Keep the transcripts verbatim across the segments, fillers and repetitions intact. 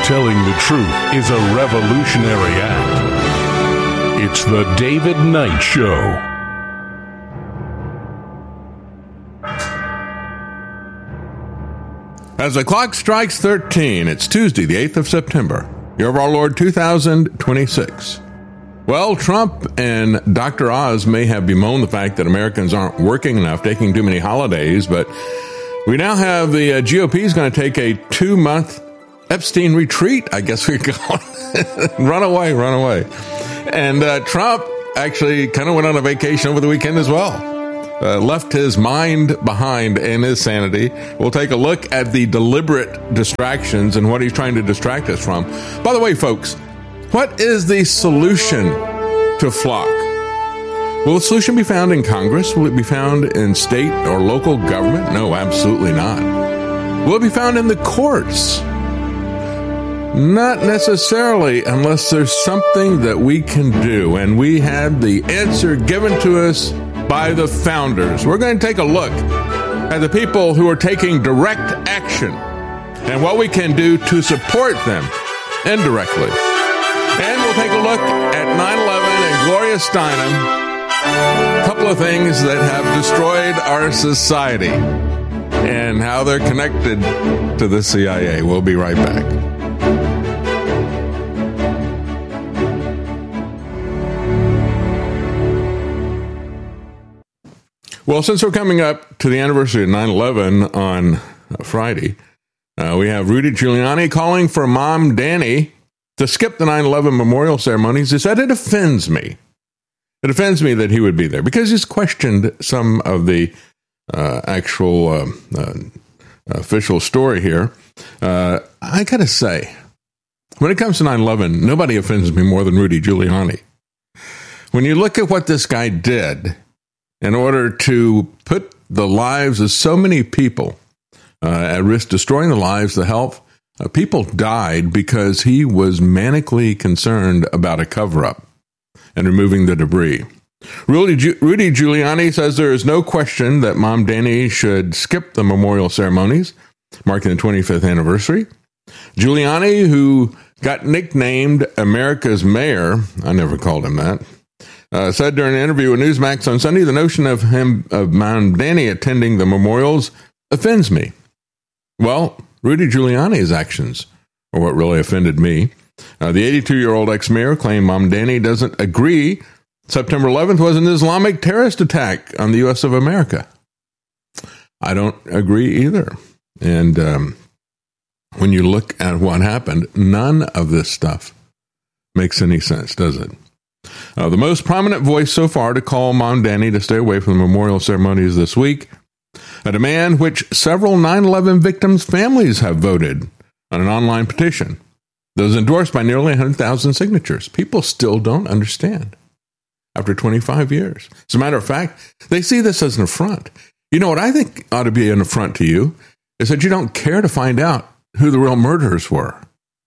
telling the truth is a revolutionary act. It's the David Knight Show. As the clock strikes thirteen, it's Tuesday, the eighth of September, year of our Lord two thousand twenty-six. Well, Trump and Doctor Oz may have bemoaned the fact that Americans aren't working enough, taking too many holidays, but we now have the uh, G O P is going to take a two-month Epstein retreat, I guess we call it. Run away, run away. And uh, Trump actually kind of went on a vacation over the weekend as well. Uh, left his mind behind and his sanity. We'll take a look at the deliberate distractions and what he's trying to distract us from. By the way, folks, what is the solution to flock? Will the solution be found in Congress? Will it be found in state or local government? No, absolutely not. Will it be found in the courts? Not necessarily, unless there's something that we can do. And we had the answer given to us by the founders. We're going to take a look at the people who are taking direct action and what we can do to support them indirectly. And we'll take a look at nine eleven and Gloria Steinem, a couple of things that have destroyed our society and how they're connected to the C I A. We'll be right back. Well, since we're coming up to the anniversary of nine eleven on Friday, uh, we have Rudy Giuliani calling for Mom Danny to skip the nine eleven memorial ceremonies. He said it offends me. It offends me that he would be there because he's questioned some of the uh, actual uh, uh, official story here. Uh, I got to say, when it comes to nine eleven, nobody offends me more than Rudy Giuliani. When you look at what this guy did in order to put the lives of so many people uh, at risk, destroying the lives, the health, uh, people died because he was manically concerned about a cover-up and removing the debris. Rudy, Gi- Rudy Giuliani says there is no question that Mom Danny should skip the memorial ceremonies marking the twenty-fifth anniversary. Giuliani, who got nicknamed America's mayor, I never called him that, Uh, said during an interview with Newsmax on Sunday, the notion of him, of Mom Danny attending the memorials offends me. Well, Rudy Giuliani's actions are what really offended me. Uh, the eighty-two-year-old ex-mayor claimed Mom Danny doesn't agree September eleventh was an Islamic terrorist attack on the U S of America. I don't agree either. And um, when you look at what happened, none of this stuff makes any sense, does it? Uh, the most prominent voice so far to call Mom Danny to stay away from the memorial ceremonies this week, a demand which several nine eleven victims' families have voted on an online petition that was endorsed by nearly one hundred thousand signatures. People still don't understand after twenty-five years. As a matter of fact, they see this as an affront. You know what I think ought to be an affront to you is that you don't care to find out who the real murderers were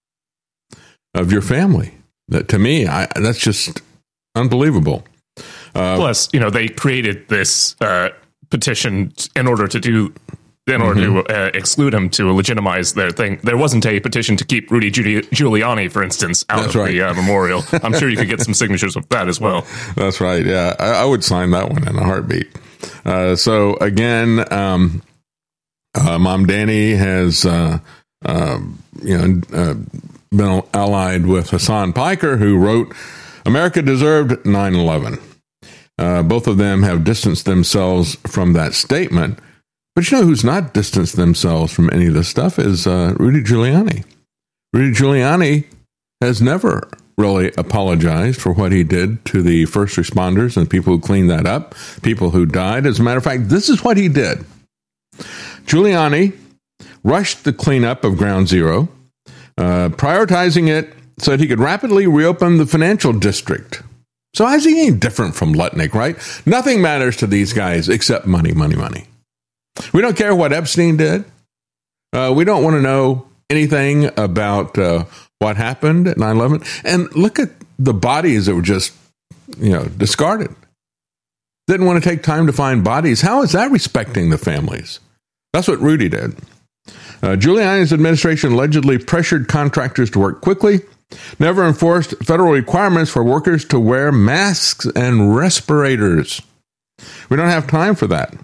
of your family. That, to me, I, that's just unbelievable. Uh, Plus, you know, they created this uh, petition in order to do, in order mm-hmm. to uh, exclude him, to legitimize their thing. There wasn't a petition to keep Rudy Giuliani, for instance, out that's of right. the uh, memorial. I'm sure you could get some signatures of that as well. That's right. Yeah, I, I would sign that one in a heartbeat. Uh, so again, um, uh, Mom Danny has, uh, uh, you know, uh, been allied with Hassan Piker, who wrote America Deserved nine eleven. Uh, both of them have distanced themselves from that statement. But you know who's not distanced themselves from any of this stuff is uh, Rudy Giuliani. Rudy Giuliani has never really apologized for what he did to the first responders and people who cleaned that up, people who died. As a matter of fact, this is what he did. Giuliani rushed the cleanup of Ground Zero, Uh, prioritizing it so that he could rapidly reopen the financial district. So how's he any different from Lutnick, right? Nothing matters to these guys except money, money, money. We don't care what Epstein did. Uh, we don't want to know anything about uh, what happened at nine eleven. And look at the bodies that were just, you know, discarded. Didn't want to take time to find bodies. How is that respecting the families? That's what Rudy did. Uh, Giuliani's administration allegedly pressured contractors to work quickly, never enforced federal requirements for workers to wear masks and respirators. We don't have time for that.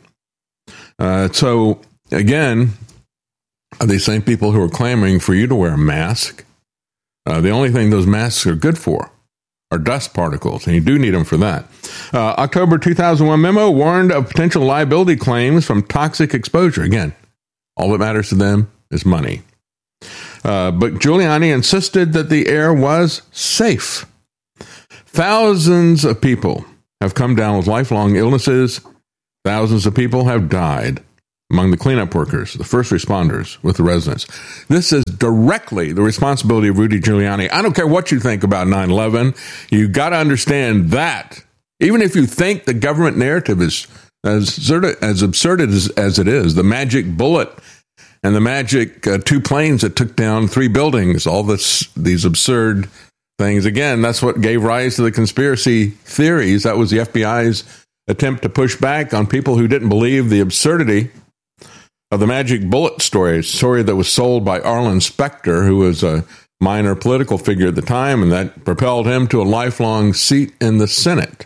Uh, so, again, these same people who are clamoring for you to wear a mask, uh, the only thing those masks are good for are dust particles, and you do need them for that. Uh, October two thousand one memo warned of potential liability claims from toxic exposure. Again, all that matters to them is money. Uh, but Giuliani insisted that the air was safe. Thousands of people have come down with lifelong illnesses. Thousands of people have died among the cleanup workers, the first responders, with the residents. This is directly the responsibility of Rudy Giuliani. I don't care what you think about nine eleven. You got to understand that. Even if you think the government narrative is as absurd as, absurd as, as it is, the magic bullet and the magic uh, two planes that took down three buildings, all this, these absurd things. Again, that's what gave rise to the conspiracy theories. That was the F B I's attempt to push back on people who didn't believe the absurdity of the magic bullet story, a story that was sold by Arlen Specter, who was a minor political figure at the time, and that propelled him to a lifelong seat in the Senate.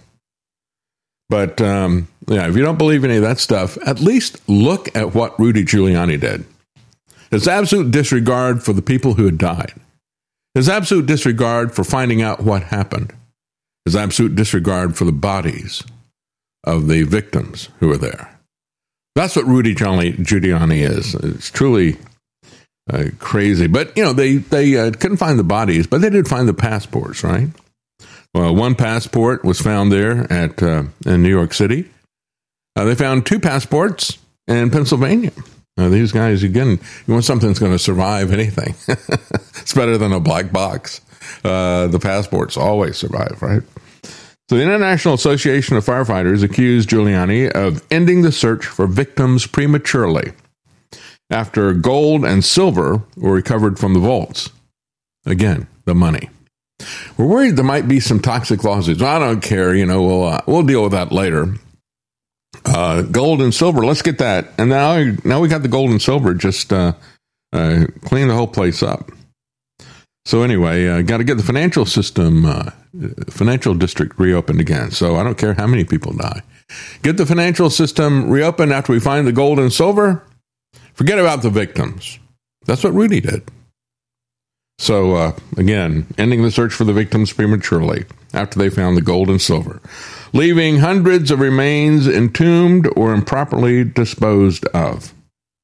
But, um, yeah, if you don't believe any of that stuff, at least look at what Rudy Giuliani did. His absolute disregard for the people who had died. His absolute disregard for finding out what happened. His absolute disregard for the bodies of the victims who were there. That's what Rudy Giuliani is. It's truly uh, crazy. But, you know, they, they uh, couldn't find the bodies, but they did find the passports, right? Well, one passport was found there at uh, in New York City. Uh, they found two passports in Pennsylvania. Uh, these guys, again, you want something that's going to survive anything. It's better than a black box. Uh, the passports always survive, right? So the International Association of Firefighters accused Giuliani of ending the search for victims prematurely after gold and silver were recovered from the vaults. Again, the money. We're worried there might be some toxic lawsuits. I don't care, you know, we'll, uh, we'll deal with that later. Uh, gold and silver, let's get that. And now, now we got the gold and silver, just uh, uh, clean the whole place up. So anyway, uh, got to get the financial system, uh, financial district reopened again. So I don't care how many people die. Get the financial system reopened after we find the gold and silver. Forget about the victims. That's what Rudy did. So uh, again, ending the search for the victims prematurely after they found the gold and silver, leaving hundreds of remains entombed or improperly disposed of.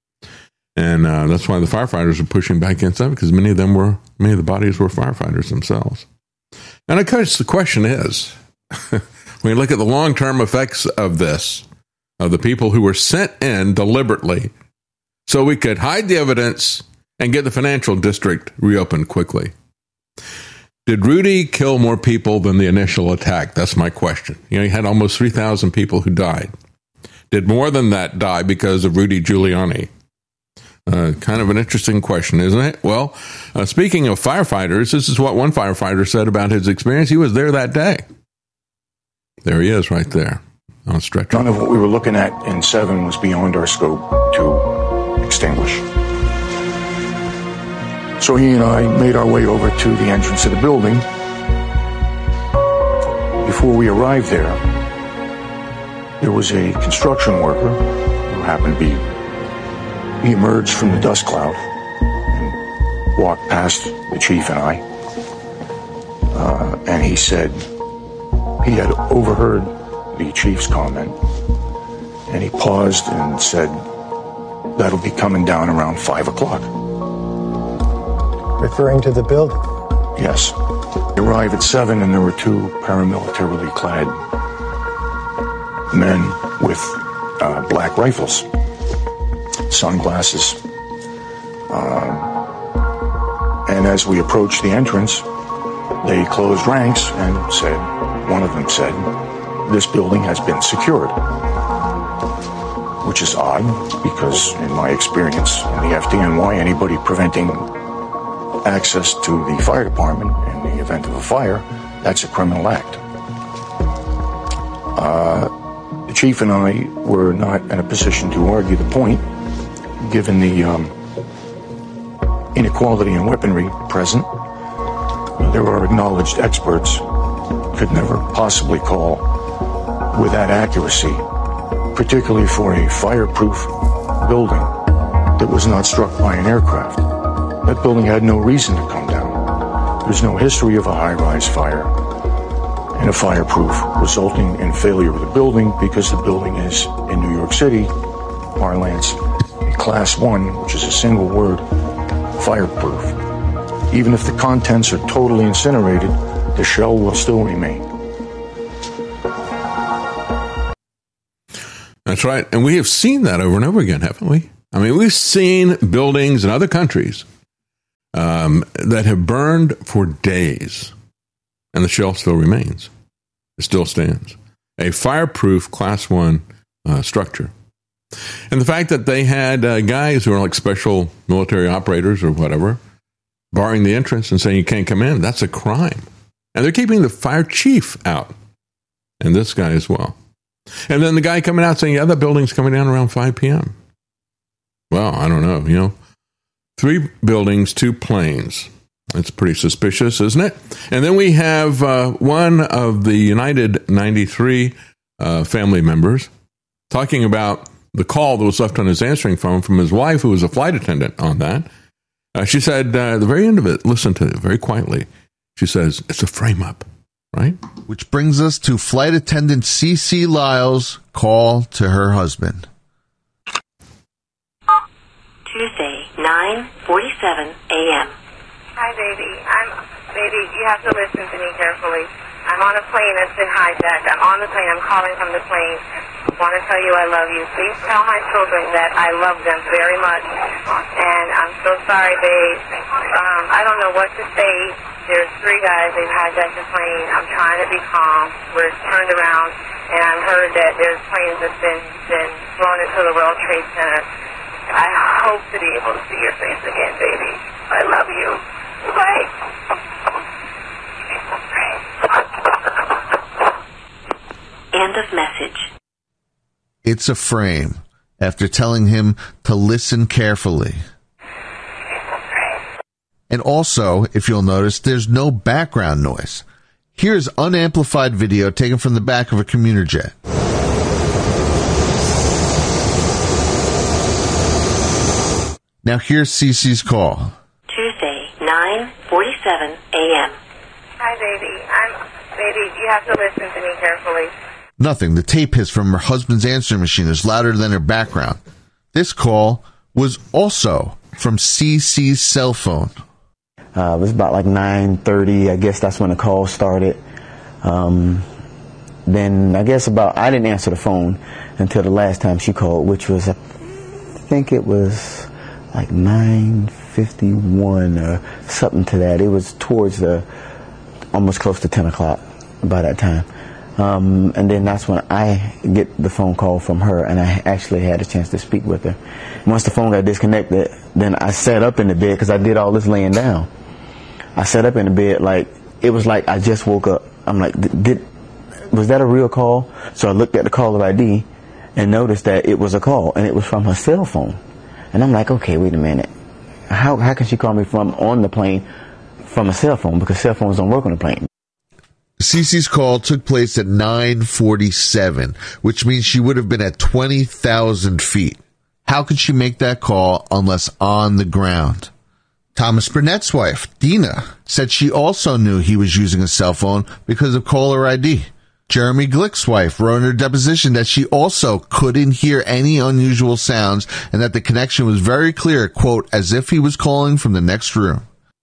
And uh, that's why the firefighters are pushing back against that, because many of them were, many of the bodies were firefighters themselves. And of course, the question is, when you look at the long-term effects of this, of the people who were sent in deliberately so we could hide the evidence and get the financial district reopened quickly. Did Rudy kill more people than the initial attack? That's my question. You know, he had almost three thousand people who died. Did more than that die because of Rudy Giuliani? Uh, kind of an interesting question, isn't it? Well, uh, speaking of firefighters, this is what one firefighter said about his experience. He was there that day. There he is right there on a stretcher. None of what we were looking at in seven was beyond our scope to extinguish. So he and I made our way over to the entrance of the building. Before we arrived there, there was a construction worker who happened to be He emerged from the dust cloud and walked past the chief and I. Uh, and he said he had overheard the chief's comment. And he paused and said, "That'll be coming down around five o'clock. Referring to the building? Yes. We arrived at seven and there were two paramilitarily clad men with uh, black rifles. Sunglasses. Um, and as we approached the entrance, they closed ranks and said, one of them said, "This building has been secured." Which is odd, because in my experience in the F D N Y, anybody preventing access to the fire department in the event of a fire, that's a criminal act. Uh, the chief and I were not in a position to argue the point, given the um, inequality in weaponry present. There are acknowledged experts could never possibly call with that accuracy, particularly for a fireproof building that was not struck by an aircraft. That building had no reason to come down. There's no history of a high-rise fire and a fireproof resulting in failure of the building because the building is, in New York City parlance, a class one, which is a single word, fireproof. Even if the contents are totally incinerated, the shell will still remain. That's right. And we have seen that over and over again, haven't we? I mean, we've seen buildings in other countries um, that have burned for days, and the shell still remains. It still stands. A fireproof class one uh, structure. And the fact that they had uh, guys who are like special military operators or whatever, barring the entrance and saying you can't come in, that's a crime. And they're keeping the fire chief out. And this guy as well. And then the guy coming out saying, yeah, that building's coming down around five p.m. Well, I don't know, you know. Three buildings, two planes. That's pretty suspicious, isn't it? And then we have uh, one of the United ninety-three uh, family members talking about the call that was left on his answering phone from his wife, who was a flight attendant on that. Uh, she said, uh, at the very end of it, listen to it very quietly. She says, it's a frame-up, right? Which brings us to flight attendant C C Lyles' call to her husband. Tuesday, nine forty-seven a.m. Hi, baby. I'm baby. You have to listen to me carefully. I'm on a plane that's been hijacked. I'm on the plane. I'm calling from the plane. I want to tell you I love you. Please tell my children that I love them very much. And I'm so sorry, babe. Um, I don't know what to say. There's three guys. They've hijacked the plane. I'm trying to be calm. We're turned around, and I've heard that there's planes that's been been flown into the World Trade Center. I hope to be able to see your face again, baby. I love you. Bye. End of message. It's a frame after telling him to listen carefully. And also, if you'll notice, there's no background noise. Here's unamplified video taken from the back of a commuter jet. Now here's Cece's call. Tuesday, nine forty-seven a.m. Hi, baby. I'm baby. You have to listen to me carefully. Nothing. The tape hiss from her husband's answering machine is louder than her background. This call was also from Cece's cell phone. Uh, it was about like nine thirty. I guess that's when the call started. Um, then I guess about, I didn't answer the phone until the last time she called, which was, I think it was like nine fifty-one or something to that. It was towards the, almost close to ten o'clock by that time. Um, and then that's when I get the phone call from her, and I actually had a chance to speak with her. Once the phone got disconnected, then I sat up in the bed because I did all this laying down. I sat up in the bed like, it was like I just woke up. I'm like, did, was that a real call? So I looked at the caller I D and noticed that it was a call, and it was from her cell phone. And I'm like, okay, wait a minute. How, how can she call me from on the plane from a cell phone? Because cell phones don't work on the plane. Cece's call took place at nine forty-seven, which means she would have been at twenty thousand feet. How could she make that call unless on the ground? Thomas Burnett's wife, Dina, said she also knew he was using a cell phone because of caller I D. Jeremy Glick's wife wrote in her deposition that she also couldn't hear any unusual sounds and that the connection was very clear, quote, as if he was calling from the next room.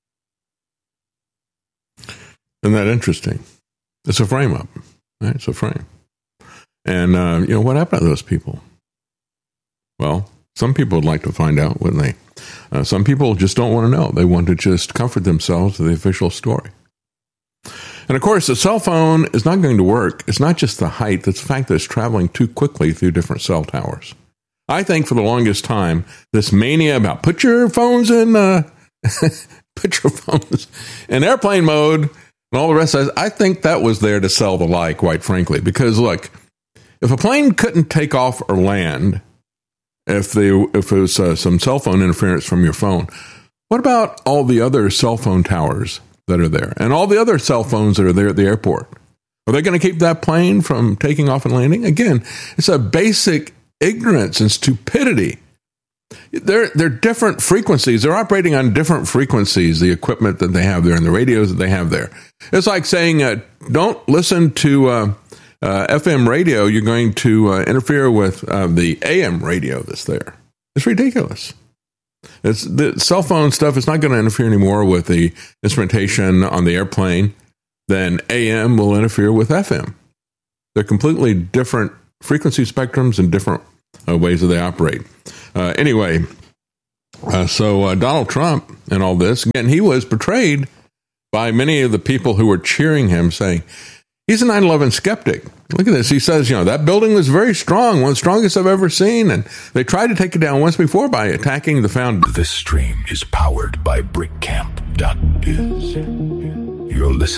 Isn't that interesting? It's a frame up, right? It's a frame. And, uh, you know, what happened to those people? Well, some people would like to find out, wouldn't they? Uh, some people just don't want to know. They want to just comfort themselves with the official story. And, of course, the cell phone is not going to work. It's not just the height. It's the fact that it's traveling too quickly through different cell towers. I think for the longest time, this mania about put your phones in, uh, put your phones in airplane mode, and all the rest of it, I think that was there to sell the lie, quite frankly. Because, look, if a plane couldn't take off or land, if they, if it was uh, some cell phone interference from your phone, What about all the other cell phone towers that are there and all the other cell phones that are there at the airport? Are they going to keep that plane from taking off and landing? Again, it's a basic ignorance and stupidity. They're, they're different frequencies. They're operating on different frequencies, the equipment that they have there and the radios that they have there. It's like saying, uh, don't listen to uh, uh, F M radio. You're going to uh, interfere with uh, the A M radio that's there. It's ridiculous. It's the cell phone stuff is not going to interfere anymore with the instrumentation on the airplane than A M will interfere with F M. They're completely different frequency spectrums and different uh, ways that they operate. Uh, anyway, uh, so uh, Donald Trump and all this, again, he was portrayed by many of the people who were cheering him, saying, he's a nine eleven skeptic. Look at this. He says, you know, that building was very strong, one of the strongest I've ever seen. And they tried to take it down once before by attacking the founder. This stream is powered by brick camp dot biz. You're listening